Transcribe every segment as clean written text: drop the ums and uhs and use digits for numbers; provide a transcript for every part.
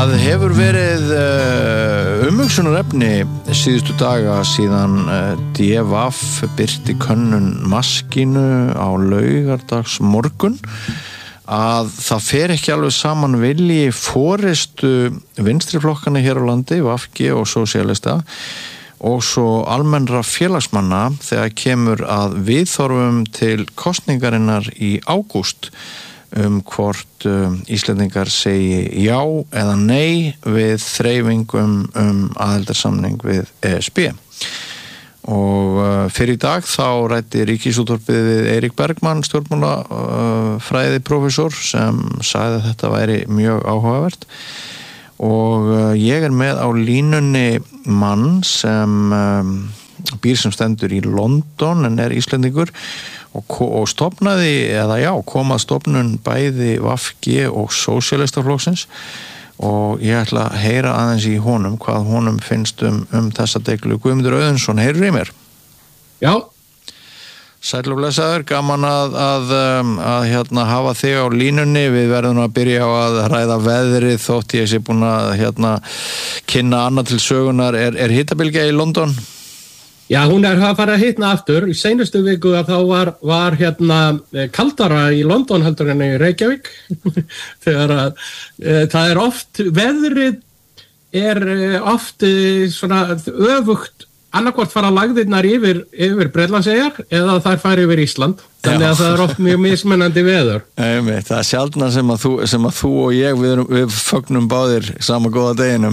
Það hefur verið umhugsunarefni síðustu daga síðan DVF birti könnun Maskínu á laugardagsmorgun að það fer ekki alveg saman vilji forystu vinstriflokkana hér á landi, VG og sósíalista og svo almennra félagsmanna þegar kemur að viðhorfum til kosningarinnar í ágúst hvort Íslendingar segi já eða nei við þreifingum aðildarsamning við ESB. Og fyrir í dag þá ræddi Ríkisútvarpið við Eirík Bergmann, stjórnmálafræði prófessor, sem sagði að þetta væri mjög áhugavert. Og ég með á línunni mann sem býr sem stendur í London en Íslendingur og stofnaði, kom að stofnun bæði VG og sósíalistaflokksins og ég ætla að heyra aðeins í honum hvað honum finnst þessa deilu. Guðmundur Auðunsson, heyrðu í mér? Já. Sæll og blessaður, gaman að hafa þig á línunni. Við verðum að byrja á að ræða veðrið þótt ég sé búin að kynna annað til sögunar. Er hitabylgja í London? Já, hún að fara að hitna aftur. Í seinustu viku að þá var kaldara í London heldur en í Reykjavík. Þegar það oft, veðrið oft svona öfugt, annarkvort fara lagðirnar yfir Bretlandseyjar eða þær fara yfir Ísland. Þannig að það oft mjög mismunandi veður. Það sjaldnar sem að þú og ég við fögnum báðir sama góða deginum.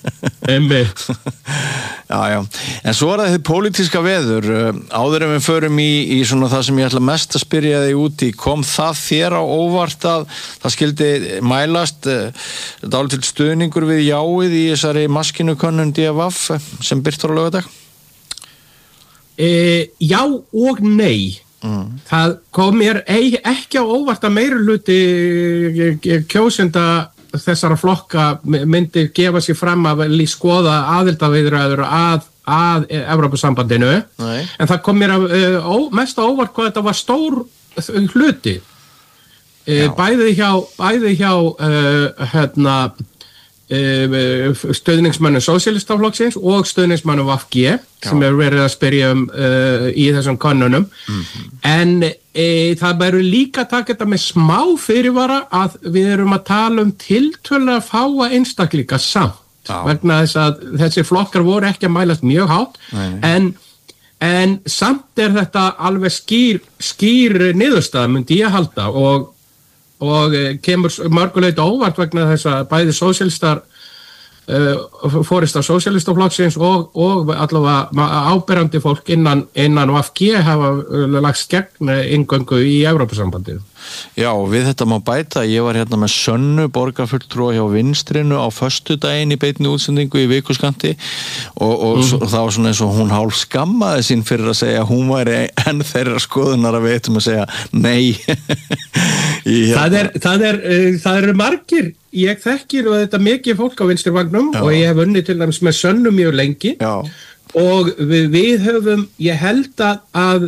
Já. En svo það þið pólitíska veður. Áður en við förum í svona það sem ég ætla mest að spyrja þig út í, kom það þér á óvart að það skildi mælast dálítill stuðningur við jáið í þessari Maskínukönnun DVF sem birtur á laugardag? Já og nei. Það kom mér ekki á óvart að meirihluti kjósenda þessara flokka myndi gefa sig fram að skoða aðildarviðræður að Evrópusambandinu. En það kom mér mest á óvart hvað þetta var stór hluti. Bæði hjá stöðningsmönnum sósíalistaflokksins og stöðningsmönnum VG sem hefur verið að spyrja í þessum könnunum. En það verður líka að taka þetta með smá fyrirvara að við erum að tala tiltölulega fáa einstaklinga samt. Vegna þess að þessi flokkar voru ekki að mælast mjög hátt en samt þetta alveg skýr niðurstaða myndi ég halda og kemur mörguleyti óvart vegna þess að bæði sósíalistar forysta sósíalistaflokksins og allavega áberandi fólk innan VG hafa lagst gegn inngöngu í Evrópusambandinu. Já, við þetta má bæta. Ég var með Sönnu borgarfulltrúa hjá Vinstrinu á föstudaginn í beinni útsendingu í vikuskanti og það var svona eins og hún hálf skammaði sín fyrir að segja að hún væri enn þeirra skoðunar að við ættum að segja nei. Það eru margir. Ég þekkir þetta mikið fólk á vinstrivagnum og ég hef unnið til dæmis með Sönnu mjög lengi. Já. Og við höfum, ég held að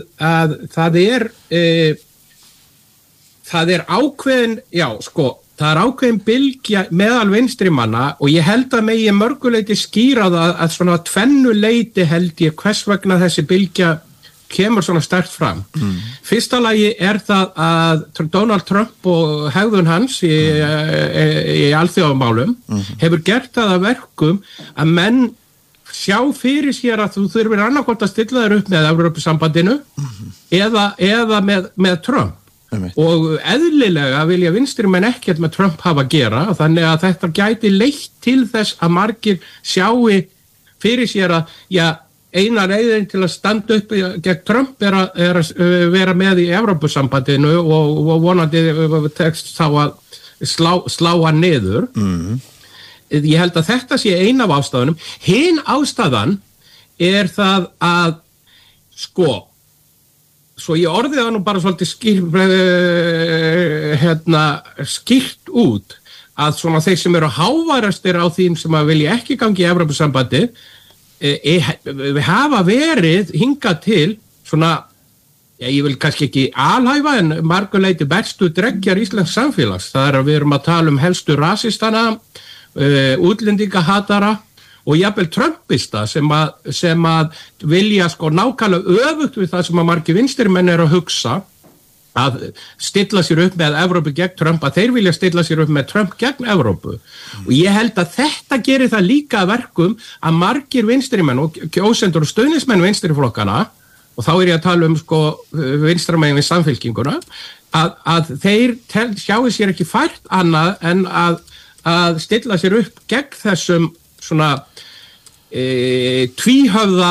það er ákveðin, það er ákveðin bylgja meðal vinstrimanna og ég held að megi mörguleyti skýra það að svona tvennuleyti held ég hvers vegna þessi bylgja kemur svona sterkt fram. Fyrsta lagi það að Donald Trump og hegðun hans í alþjóðamálum hefur gert það að verkum að menn sjá fyrir sér að þú þurfir annarkvort að stilla þér upp með Evrópusambandinu eða með Trump. Og eðlilega vilja vinstrimenn ekkert með Trump hafa að gera, þannig að þetta gæti leitt til þess að margir sjáu fyrir sér að eina leiðin til að standa upp gegn Trump er að vera með í Evrópusambandinu og vonandi tekst þá að slá hann niður. Ég held að þetta sé ein af ástæðunum. Hin ástæðan það að svo ég orðið það nú bara svolítið skýrt út að svona þeir sem eru háværastir á því sem að vilja ekki gangi í Evrópusambandi hafa verið hingað til svona, ég vil kannski ekki alhæfa en marguleyti bestu dreggjar íslensks samfélags. Það að við erum að tala helstu rasistana útlendingahatara og jafnvel trumpista sem að vilja sko nákvæmlega öfugt við það sem að margir vinstrimenn að hugsa að stilla sér upp með Evrópu gegn Trump, að þeir vilja stilla sér upp með Trump gegn Evrópu og ég held að þetta gerir það líka að verkum að margir vinstrimenn og kjósendur og stuðningsmenn vinstriflokkana og þá ég að tala sko vinstramenn við samfylkinguna að þeir sjáu sér ekki fært annað en að stilla sér upp gegn þessum svona tvíhöfða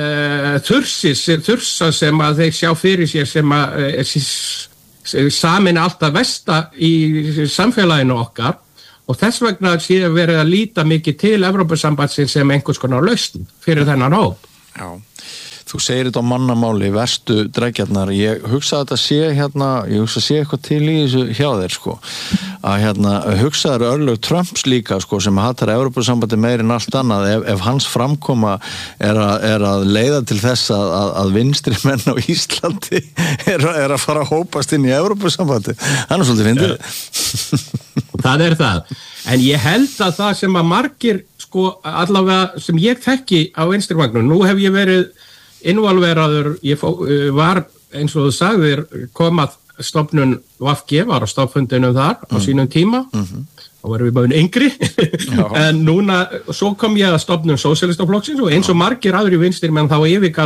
þursa sem að þeir sjá fyrir sér sem að samin alltaf versta í samfélaginu okkar og þess vegna sé verið að líta mikið til Evrópusambandsins sem einhvers konar lausn fyrir þennan hóp. Já. Þú segir þetta á mannamáli, verstu drægjarnar, ég hugsa að þetta sé ég hugsa að sé eitthvað til í þessu hjá þér sko, að hugsaður örlög Trumps líka sko sem hatar Evrópusambandi meir en allt annað, ef hans framkoma er að leiða til þess að vinstri menn á Íslandi er að fara að hópast inn í Evrópusambandi, hann svolítið fyndið. Það það, en ég held að það sem að margir sko allavega sem ég þekki á vinstrivagnum, nú hef ég verið involveraður, ég var eins og þú sagðir komað stofnun VFG, var á stofnfundinu þar á sínum tíma þá varum við bara yngri en núna, svo kom ég að stofnun Sósíalistaflokksins og eins og margir aðri vinstri menn þá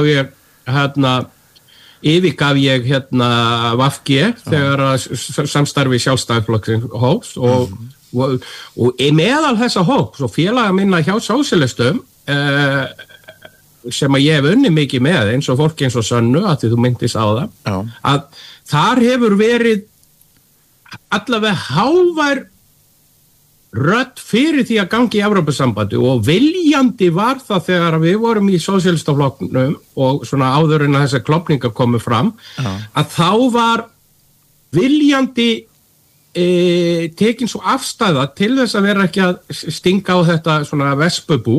yfirgaf ég VFG þegar samstarfi Sjálfstæðisflokksins hófs og meðal þessa hóps og félaga minna hjá sósíalistum sem að ég hef unnið mikið með eins og fólk eins og Sönnu að því þú myndist á það að þar hefur verið allavega hávær rödd fyrir því að gangi í Evrópusambandi og viljandi var það þegar við vorum í sósíalistaflokknum og svona áður en að þessar klofningar komu fram að þá var viljandi tekin svo afstæða til þess að vera ekki að stinga á þetta svona vespubú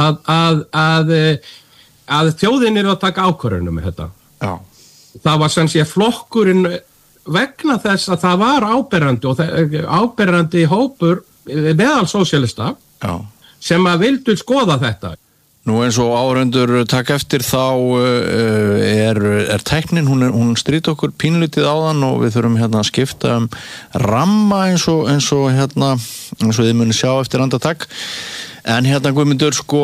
að þjóðin að taka ákvörðunum með þetta. Já. Það var sem sé flokkurinn vegna þess að það var áberandi hópur meðal sósíalista sem að vildu skoða þetta. Nú eins og áhorfendur taka eftir þá er tæknin, hún stríti okkur pínlítið áðan og við þurfum að skipta ramma eins og þið muni sjá eftir andartak. En Guðmundur sko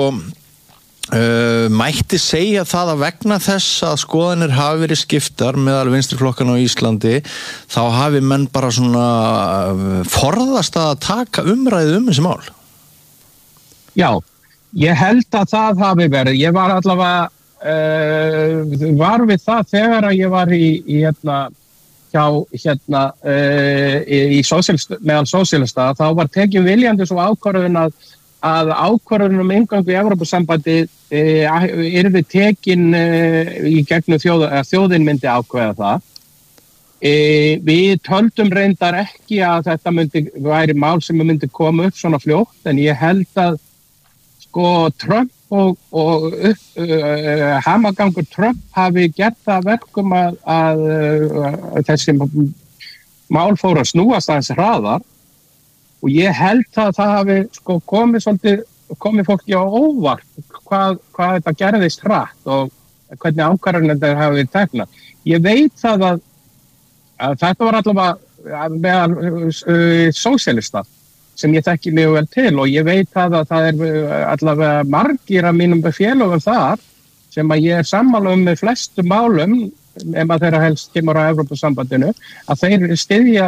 mætti segja það að vegna þess að skoðanir hafi verið skiptar meðal vinstriflokkana á Íslandi þá hafi menn bara svona forðast að taka umræðu þessi mál. Já. Ég held að það hafi verið. Ég var allavega var við það þegar að ég var meðal sósíalista þá var tekin viljandi svo ákvörðun að ákvörðun inngöngu í Evrópusambandi yrði tekin í gegnum þjóðin myndi ákveða það. Við töldum reyndar ekki að þetta væri mál sem myndi koma upp svona fljótt en ég held að Trump og hamagangur Trump hafi gert það verkum að þessi mál fóru að snúast aðeins hraðar og ég held að það hafi komið fólki á óvart hvað þetta gerðist hratt og hvernig ákvarðanir þetta hafi verið teknar. Ég veit það að þetta var allavega meðal sósíalista sem ég þekki mjög vel til og ég veit að það allavega margir af mínum félögum þar sem að ég sammála með flestum málum ef að þeirra helst kemur á Evrópusambandinu að þeir styðja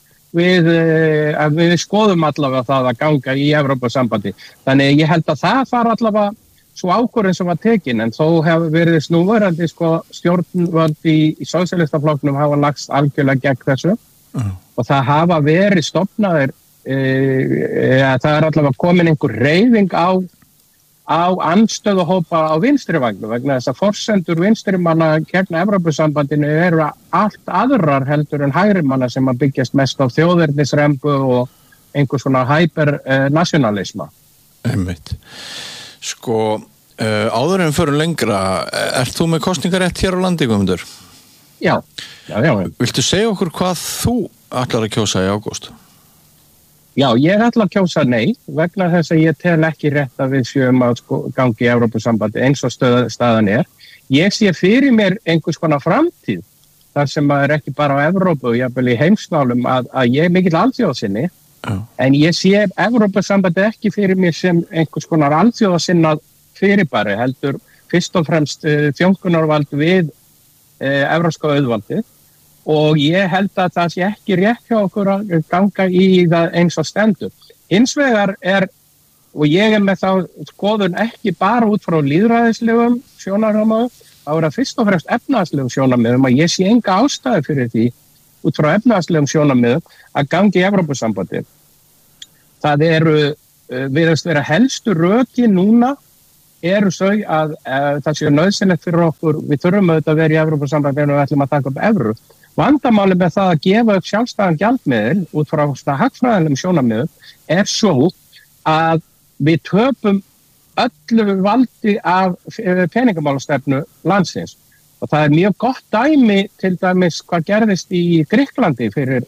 við skoðum allavega það að ganga í Evrópusambandi. Þannig ég held að það var allavega svo ákvörðun sem var tekin en þó hefur verið snúverandi stjórnvöld í sósíalistaflokknum hafa lagst algjörlega gegn þessu og það hafa verið stofnaðir það allavega komin einhver hreyfing á andstöðuhópa á vinstrivagnu vegna þess að forsendur vinstrimanna gegn Evrópusambandinu eru allt aðrar heldur en hægrimanna sem að byggjast mest á þjóðernisrembu og einhvers konar hypernationalisma. Einmitt. Sko, áður en förum lengra, ert þú með kosningarétt hér á landi, Guðmundur? Já. Viltu segja okkur hvað þú ætlar að kjósa í ágúst? Já, ég ætla að kjósa nei vegna þess að ég tel ekki rétt að við séum að gangi í Evrópusambandi eins og staðan Ég sé fyrir mér einhvers konar framtíð þar sem að ekki bara á Evrópu og jafnvel í heimsmálum að ég mikill alþjóðasinni en ég sé Evrópusambandi ekki fyrir mér sem einhvers konar alþjóðasinnað fyrirbæri heldur fyrst og fremst þjónkunarvald við evrópska auðvaldið og ég held að það sé ekki rétt hjá okkur að ganga í það eins og stendur. Hins vegar og ég með þá skoðun ekki bara út frá lýðræðislegum sjónarmiðum, það fyrst og fremst efnahagslegum sjónarmiðum að ég sé enga ástæðu fyrir því út frá efnahagslegum sjónarmiðum að gangi í Evrópusambandi. Það virðast vera helstu rökin núna þau að það sé nauðsynlegt fyrir okkur, við þurfum auðvitað að vera í Evrópusambandi en við ætlum að taka upp evru. Vandamáli með það að gefa upp sjálfstæðan gjaldmiðil út frá hagfræðilegum sjónarmiðum svo að við töpum öllu valdi af peningamálastefnu landsins og það mjög gott dæmi til dæmis hvað gerðist í Grikklandi fyrir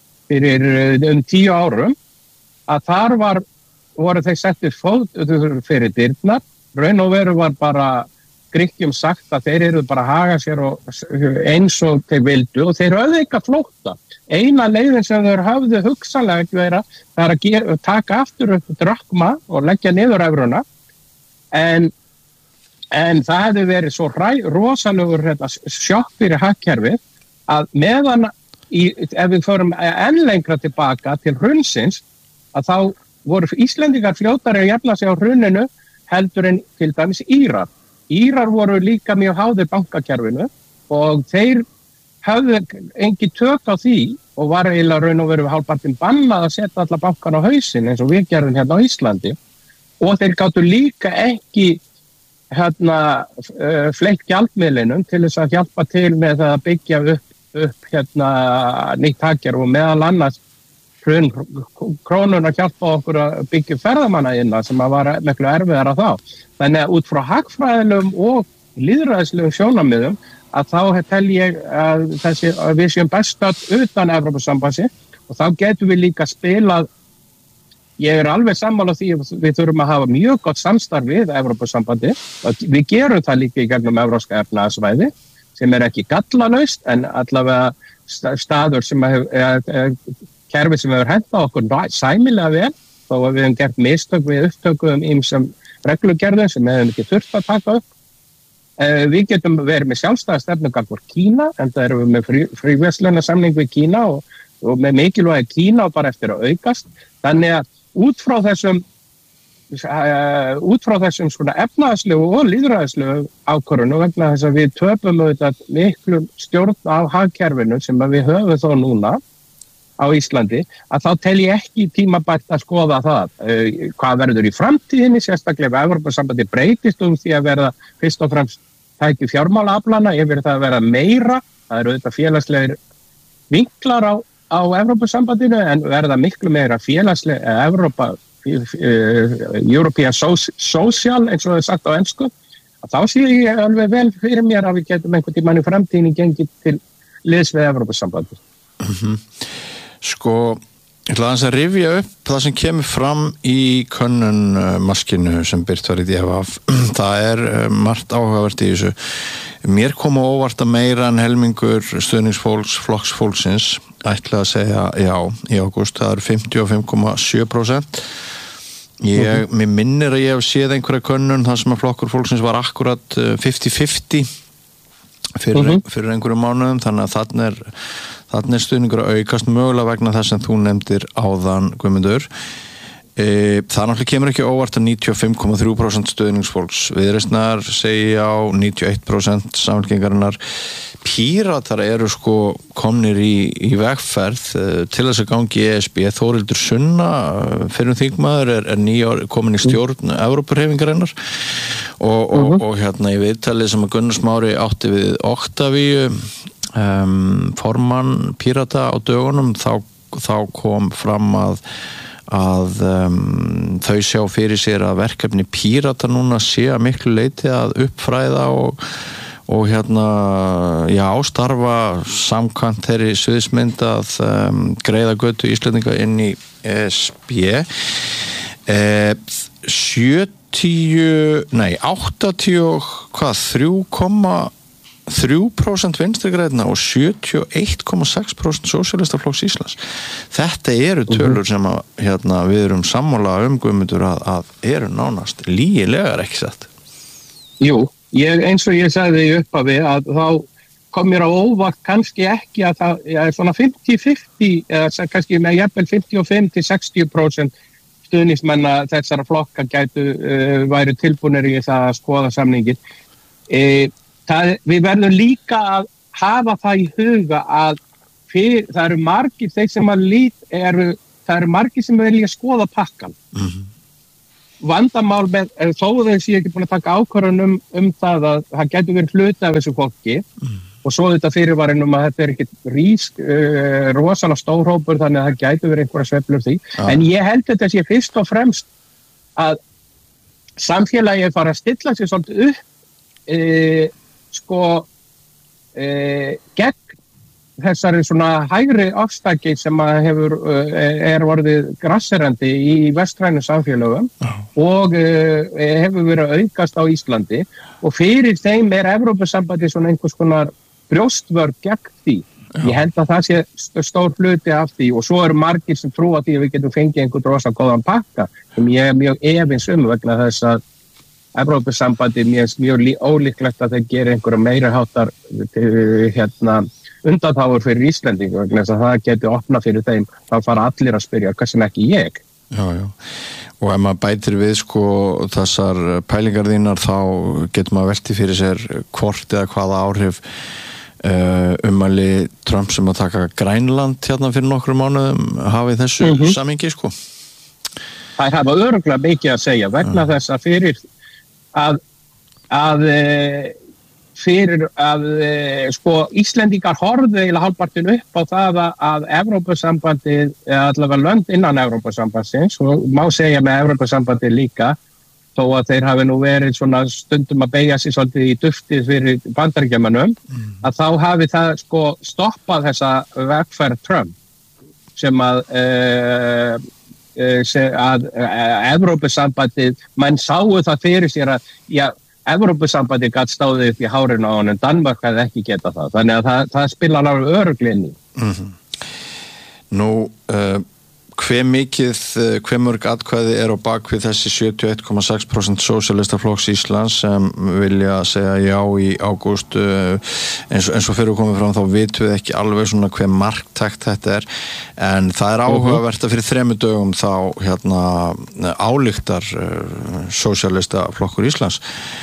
10 árum að þar voru þeir settir fót fyrir dyrnar, raun og veru var bara Grikkjum sagt að þeir eru bara að haga sér eins og þeir vildu og þeir höfðu ekki að flótta. Eina leiðin sem þeir höfðu hugsanlega ekki vera það að taka aftur upp drakma og leggja niður evruna en það hefði verið svo rosalegur sjokk fyrir hagkerfið að meðan ef við förum enn lengra tilbaka til hrunsins að þá voru Íslendingar fljótari að jafna sig á hruninu heldur en til dæmis Írar voru líka mjög háðir bankakerfinu og þeir höfðu engi tök á því og var eiginlega raun og veru hálfpartinn bannað að setja alla bankan á hausinn eins og við gerðum hérna á Íslandi og þeir gátu líka ekki fleitt gjaldmiðlinum til þess að hjálpa til með að byggja upp nýtt hagkerfi og meðal annars krónuna hjálpa okkur að byggja ferðamanna sem að var miklu erfiðara þá. Þannig að út frá hagfræðilegum og lýðræðislegum sjónarmiðum að þá tel ég að við séum bestat utan Evrópusambandsins og þá getum við líka spilað, ég alveg sammála því að við þurfum að hafa mjög gott samstarf við Evrópusambandi og við gerum það líka í gegnum evrópska efnahagssvæði sem ekki gallalaust en allavega staður sem kerfi sem hefur hentað okkur sæmilega vel þó að við hefum gert mistök við upptökum ýmsum reglugerðum sem hefum ekki þurft að taka upp. Við getum verið með sjálfstæða stefnu gagnvart Kína en það erum við með fríverslunarsamning við Kína og með mikilvægi Kína og bara eftir að aukast. Þannig að út frá þessum svona efnahagslegu og lýðræðislegu ákvörðunum vegna þess að við töpum auðvitað miklu stjórn á hagkerfinu sem að við höfum þó núna á Íslandi, að þá tel ég ekki tímabært að skoða það. Hvað verður í framtíðinni, sérstaklega ef Evrópusambandi breytist því að verða fyrst og fremst tæki fjármálaaflana, yfir það að verða meira, það eru auðvitað félagslegir vinklar á Evrópusambandinu en verða miklu meira félagslega European Social eins og það er sagt á ensku, að þá sé ég alveg vel fyrir mér að við getum einhvern tímann í framtíðinni gengið til liðs við Evrópusambandi. Sko, ég ætla aðeins að rifja upp það sem kemur fram í könnun maskinu sem birt var í DFF. Það margt áhugavert í þessu. Mér kom á óvart að meira en helmingur stuðningsfólks, flokksfólksins ætla að segja já í ágúst. Það 55,7%. Mér minnir að ég hef séð einhverja könnun þar sem að flokkur fólksins var akkurat 50-50 fyrir einhverjum mánuðum, þannig að þarna stuðningur að aukast mögulega vegna þess sem þú nefndir áðan, Guðmundur. Það náttúrulega kemur ekki óvart að 95,3% stuðningsfólks Viðreisnar segja á 91% Samfylkingarinnar. Píratar eru komnir í vegferð til þess að gangi í ESB. Þórildur Sunna, fyrrum þingmaður, komin í stjórn Evrópuhreyfingarinnar og hérna í viðtalið sem að Gunnar Smári átti við Octavíu formann Pírata á dögunum, þá kom fram að þau sjá fyrir sér að verkefni Pírata núna sé að miklu leyti að uppfræða og starfa samkvæmt þeirri sviðsmynd að greiða götu Íslendinga inn í ESB 83,3% vinstri grænna og 71,6% sósíalistaflokks Íslands. Þetta eru tölur sem að, við erum sammála Guðmundur að eru nánast lygilegar, ekki satt? Jú, eins og ég sagði í upphafi að þá kom mér á óvart kannski ekki að það er svona 50-50 eða kannski með jafnvel 55-60% stuðningsmenn þessara flokka gætu væru tilbúnir í það að skoða samningin. Við verðum líka að hafa það í huga að það eru margir þeir sem það eru margir sem vilja skoða pakkan. Vandamál með, þó þess ég ekki búin að taka ákvörðun það að það getur verið hluti af þessu fólki og svo þetta fyrirvarinn að þetta ekki rosalega stór hópur þannig að það getur verið einhverja sveiflur því. En ég held þetta sé fyrst og fremst að samfélagi fara að stilla sig svolítið upp gegn þessari svona hægri afstæki sem orðið grasserandi í vestrænu samfélögum og hefur verið að aukast á Íslandi og fyrir þeim Evrópusambandið svona einhvers konar brjóstvörn gegn því. Ég held að það sé stór hluti af því og svo eru margir sem trúa því að við getum fengið einhvern rosa góðan pakka sem ég mjög efins vegna þess að Evrópusambandið mjög ólíklegt að þeir gera einhverja meira háttar undanþágur fyrir Íslendingu vegna þess að það geti opnað fyrir þeim þá fara allir að spyrja hvað sem ekki ég. Já. Og ef maður bætir við þessar pælingar þínar þá getur maður velti fyrir sér hvort eða hvaða áhrif ummæli Trump sem að taka Grænland fyrir nokkrum mánuðum hafið þessu samhengi Það hafa örugglega mikið að segja vegna þess að fyrir Íslendingar horfðu eiginlega hálfpartinn upp á það að Evrópusambandið, allavega lönd innan Evrópusambandsins og má segja með Evrópusambandið líka þó að þeir hafi nú verið svona stundum að beygja sig svolítið í duftið fyrir Bandaríkjamönnum að þá hafi það stoppað þessa vegferð Trump sem að Evrópusambandið menn sáu það fyrir sér að Evrópusambandið gat stáðið upp í hárinu á honum, Danmörk hefði ekki getað það þannig að það spilar alveg örugglega inn í. Hve mörg atkvæði á bakvið þessi 71,6% sósíalistaflokks Íslands sem vilja segja já í ágúst eins og fyrir komið fram þá vitum við ekki alveg svona hve marktækt þetta en það áhugavert að fyrir 3 dögum þá ályktar sósíalistaflokkur Íslands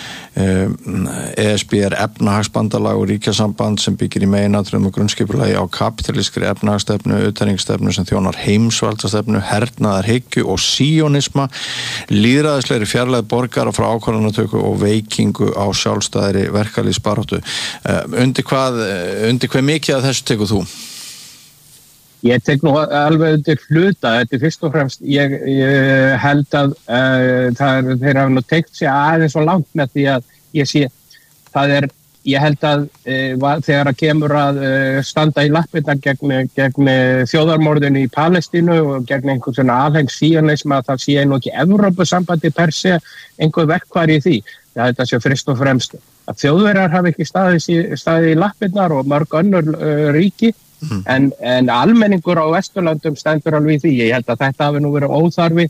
ESB efnahagsbandalag og ríkjasamband sem byggir í meginatriðum og grunnskipulagi á kapitalískri efnahagsstefnu, utanríkisstefnu sem þjónar heimsvaldastefnu, hernaðarhyggju og síonisma, lýðræðislegri fjarlægð borgara frá ákvarðanatöku og veikingu á sjálfstæðri verkalýðsbaráttu. Undir hve mikið af þessu tekur þú? Ég tek nú alveg undir hluta, þetta fyrst og fremst, ég held að þeir hafa nú tekt sig aðeins svo langt með því að ég sé, ég held að þegar að kemur að standa í lappirnar gegn þjóðarmorðinu í Palestínu og gegn einhvern svona alheimssíonisma að það sé nú ekki Evrópusambandi per se einhver verkfæri í því. Þetta sé fyrst og fremst að Þjóðverjar hafi ekki staðið í lappirnar og mörg önnur ríki en almenningur á Vesturlöndum stendur alveg í því. Ég held að þetta hafi nú verið óþarfi.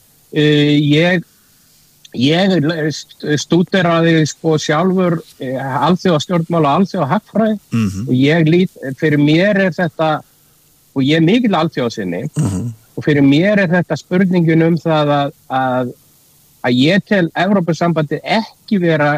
Ég stúderaði sjálfur alþjóðastjórnmál og alþjóðahagfræði og ég lít, fyrir mér þetta, og ég mikil alþjóðasinni og fyrir mér þetta spurningin það að ég tel Evrópusambandið ekki vera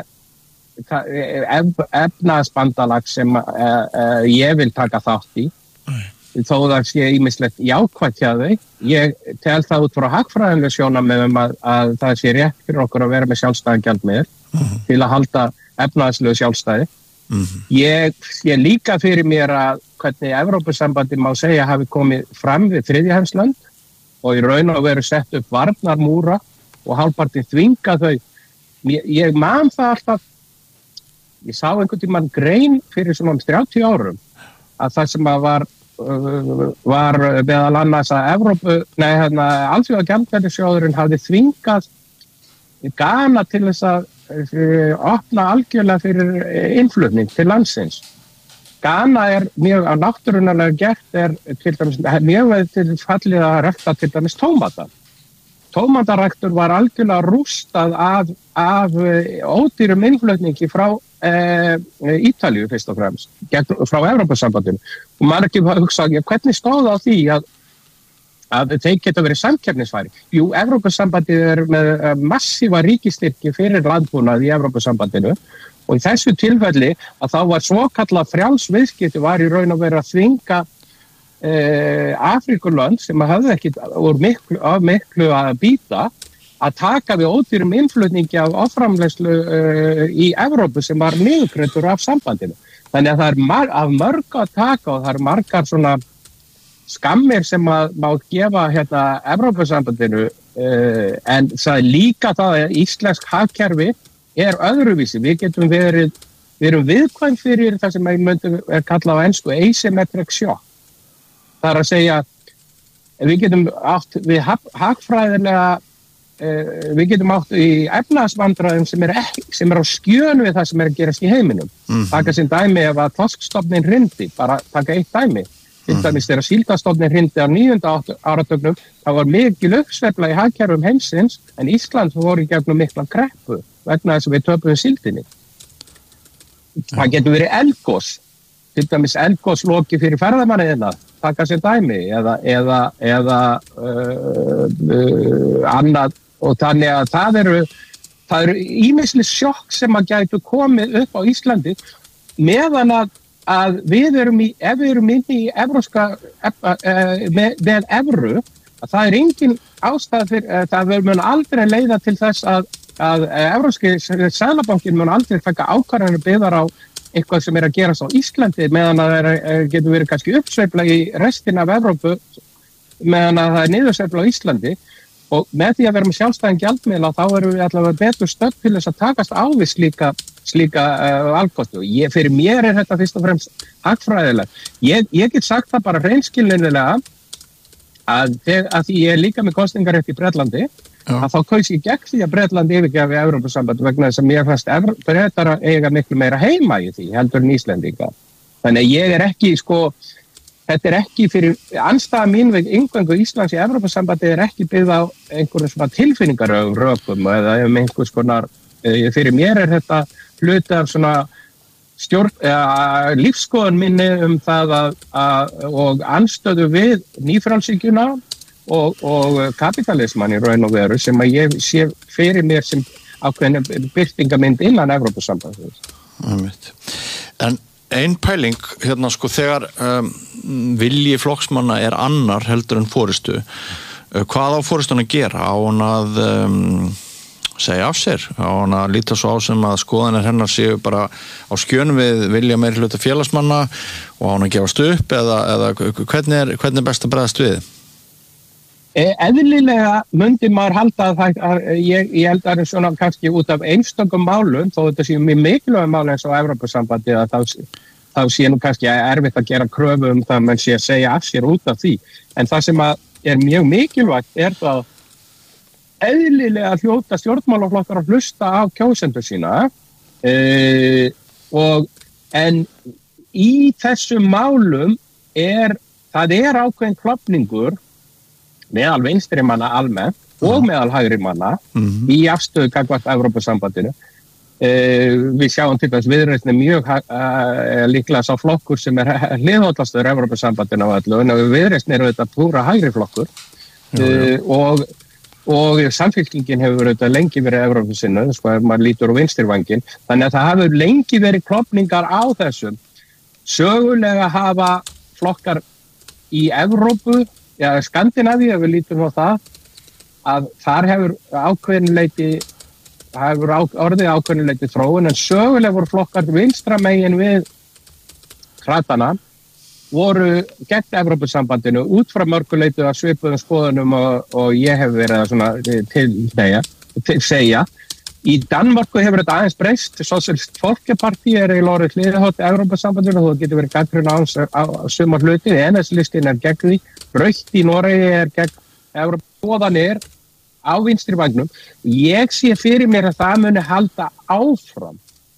efnahagsbandalag sem ég vil taka þátt í þó það sé ýmislegt jákvætt hjá þau. Ég tel það út frá hagfræðilega sjónarmiðum að það sé rétt fyrir okkur að vera með sjálfstæðan gjaldmiðil til að halda efnahagslegu sjálfstæði. Ég sé líka fyrir mér að hvernig Evrópusambandið má segja hafi komið fram við þriðjaheimslönd og í raun og veru sett upp varnarmúra og hálfpartinn þvinga þau. Ég man það alltaf ég sá einhvern tímann grein fyrir svona 30 árum að það sem að var meðal annars að Alþjóða gjaldeyrisjóðurinn hafði þvingað Ghana til þess að opna algjörlega fyrir innflutning til landsins. Ghana mjög á náttúrunarlega gert til dæmis mjög til fallið að rækta til dæmis tómata. Tómataræktur var algjörlega rústað af ódýrum innflutningi frá Ítalíu fyrst og fremst, frá Evrópusambandinu. Og maður ekki hugsa, hvernig stóð á því að þeir geta verið samkeppnisfæri? Jú, Evrópusambandið með massífa ríkistyrki fyrir landbúnað í Evrópusambandinu og í þessu tilfelli að þá var svokallað frjálsviðskipti var í raun og veru að þvinga Afríkulönd sem hafði ekki úr miklu að býta að taka við ódýrum innflutningi af offramleiðslu í Evrópu sem var niðurgreiddur af sambandinu. Þannig að það af mörg að taka og það margar svona skammir sem að má gefa Evrópusambandinu en það líka það að íslensk hagkerfi öðruvísi. Við erum viðkvæm fyrir það sem myndum kallað á ensku asymmetric shock. Það að segja, við getum átt við hagfræðilega við getum átt í efnahagsvandræðum sem á skjön við það sem að gerast í heiminum. Taka sem dæmi ef að þorskstofninn hrindi, bara taka eitt dæmi. Til dæmis þegar síldastofninn hrindi á 9. áratugnum, það var mikil uppsveifla í hagkerfum heimsins, en Ísland fór í gegnum mikla kreppu vegna þess að við töpuðum síldinni. Það getur verið eldgos, til dæmis eldgosloki fyrir ferðamanniðina, taka sem dæmi, eða annað. Og þannig að það eru ýmisleg sjokk sem að gætu komið upp á Íslandi meðan að ef við erum inni í evróska með evru, að það engin ástæða fyrir, það mun aldrei leiða til þess að evróski seðlabankinn mun aldrei taka ákvarðanir byggðar á eitthvað sem að gerast á Íslandi meðan að það getur verið kannski uppsveifla í restina af Evrópu meðan að það niðursveifla á Íslandi. Og með því að vera með sjálfstæðan gjaldmiðla þá erum við allavega betur stödd til þess að takast á við slíka valkosti. Og fyrir mér þetta fyrst og fremst hagfræðilega. Ég get sagt það bara hreinskilnilega að því ég líka með kosningarétt í Bretlandi, að þá kaus ég gegn því að Bretland yfirgefi Evrópusamband vegna þess að mér fannst Bretar eiga miklu meira heima í því heldur en Íslendinga. Þannig að ég ekki þetta ekki fyrir andstæða mín við inngöngu Íslands í Evrópusambandi ekki byggð á einhverjum svona tilfinningarökum eða einhvers konar, fyrir mér þetta hluti af svona lífskoðun minni það og anstöðu við nýfrjálshyggjuna og kapitalismann í raun og veru sem að ég sé fyrir mér sem ákveðin birtingamynd innan Evrópusambandins. En ein pæling, þegar vilji flokksmanna annar heldur en forystu, hvað á forystun að gera? Á hún að segja af sér? Á hún að líta svo á sem að skoðanir hennar séu bara á skjön við vilja meiri hluta félagsmanna og á hún að gefast upp eða hvernig best að bregðast við? Eðlilega myndi maður halda að ég held að svona kannski út af einstökum málum, þó þetta séu mjög mikilvæg mál eins og Evrópusambandi að þá sé nú kannski erfitt að gera kröfu það menn sé að segja af sér út af því. En það sem að mjög mikilvægt það eðlilega hljóta stjórnmálaflokkar að hlusta á kjósendur sína en í þessum málum það ákveðin klofningur meðal vinstri manna almennt og meðal hægri manna í afstöðu gagnvart Evrópusambandinu. Við sjáum til þess Viðreisn mjög líklega sá flokkur sem hliðhollastur Evrópusambandinu á öllu, en Viðreisn þetta púra hægri flokkur og Samfylkingin hefur lengi verið Evrópusinnu, ef maður lítur á vinstirvængin, þannig að það hefur lengi verið klofningar á þessum. Sögulega hafa flokkar í Evrópu Skandinavíu, ef við lítum á það, að þar hefur orðið ákveðnuleiti þróun, en sögulega voru flokkar vinstra megin við kratana, voru gegn Evrópusambandinu út frá mörguleitu að svipuðum skoðunum og ég hef verið að segja. Í Danmörku hefur þetta aðeins breyst, Socialist Folkeparti í lórið hliðahótt Evrópusambandinu og það getur verið gagnrýni á suma hluti, NS-listin gegn því, Rautt í Noregi gegn Evrópusambandinu á vinstri vagnum. Ég sé fyrir mér að það muni halda áfram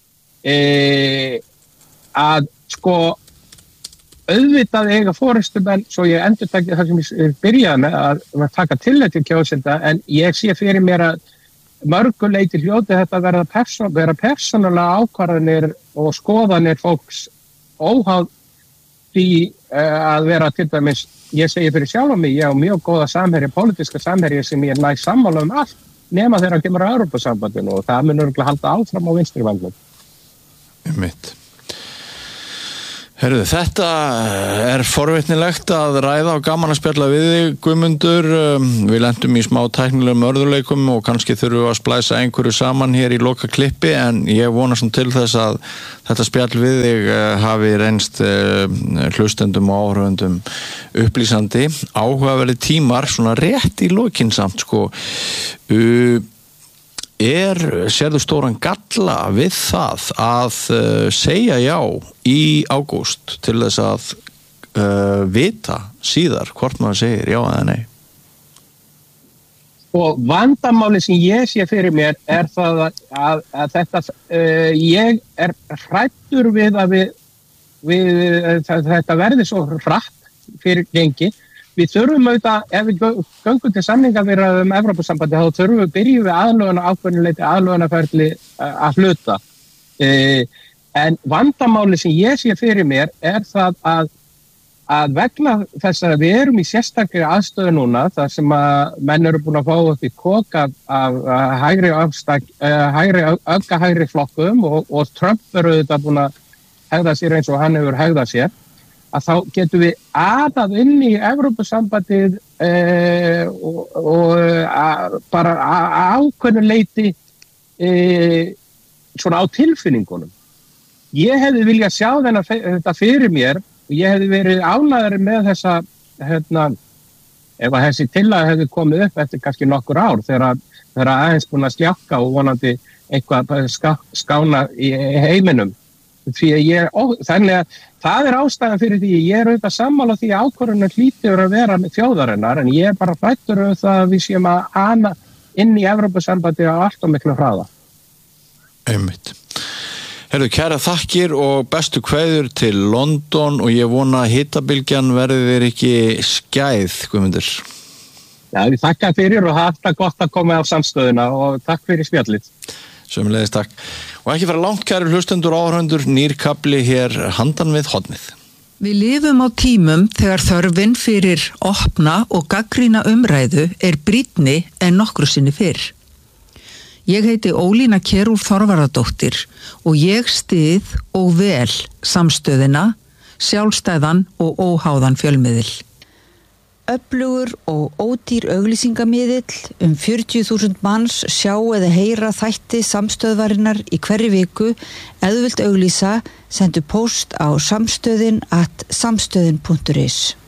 að sko auðvitað eiga forystumenn, svo ég endurtaki það sem ég byrjaði með að taka tillit til kjósenda, en ég sé fyrir mér að mörguleiti hljóti þetta vera persónulega ákvarðanir og skoðanir fólks óháð því að vera til dæmis, ég segi fyrir sjálf mig, ég á mjög góða samherja, pólitíska samherja sem ég næ sammála allt nema þegar hann kemur á Evrópusambandinu og það mun örugglega halda áfram á vinstri vangnum. Einmitt. Heyrðu, þetta forvitnilegt að ræða og gaman að spjalla við þig, Guðmundur. Við lentum í smá tæknilegum örðuleikum og kannski þurfum við að splæsa einhverju saman hér í loka klippi, en ég vona svona til þess að þetta spjall við þig hafi reynst hlustendum og áhörfendum upplýsandi. Áhugaverðir tímar, svona rétt í lokin samt, sko. Sérðu stóran galla við það að segja já í ágúst til þess að vita síðar hvort maður segir já eða nei? Og vandamáli sem ég sé fyrir mér það að þetta, ég hræddur við að þetta verði svo hratt fyrir gengi. Við þurfum auðvitað, ef við göngum til samningaviðræðum Evrópusambandi, þá þurfum við byrjum við aðlögunarferli að hluta. En vandamáli sem ég sé fyrir mér það að vegna þess að við erum í sérstakri aðstöðu núna, þar sem að menn eru búin að fá upp í kok af hægri flokkum og Trump eru auðvitað búin að hegða sér eins og hann hefur hegðað sér, að þá getum við aðað inn í Evrópusambandið og bara ákveðnuleiti svona á tilfinningunum. Ég hefði viljað sjá þetta fyrir mér og ég hefði verið ánægður með þessa, ef að þessi tillaga hefði komið upp eftir kannski nokkur ár þegar aðeins búin að sljákka og vonandi eitthvað skána í heiminum. Þannig að það ástæðan fyrir því ég auðvitað sammála því að ákvörðunin hlýtur að vera með þjóðarinnar, en ég bara hræddur það að við séum að ana inn í Evrópusambandi á allt og miklu hraða. Einmitt. Heyrðu, kæra þakkir og bestu kveður til London og ég vona að hitabylgjan verði þér ekki skæð, Guðmundur. Já, ég þakka fyrir og haft það gott að koma á samstöðuna og takk fyrir spjallið. Sömuleiðis takk. Og ekki fara langt, kæru hlustendur og áhorfendur, nýr kafli hér handan við hornið. Við lifum á tímum þegar þörfin fyrir opna og gagnrýna umræðu brýnni en nokkru sinni fyrr. Ég heiti Ólína Kjerúl Þorvarðardóttir og ég styð og vel samstöðina, sjálfstæðan og óháðan fjölmiðil. Öflugur og ódýr auglýsingamiðill 40.000 manns sjá eða heyra þætti samstöðvarinnar í hverri viku. Ef þú vilt auglýsa, sendu póst á samstöðin@samstöðin.is.